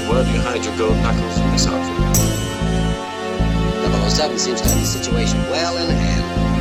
Where do you hide your gold knuckles in this outfit? 007 seems to have the situation well in hand.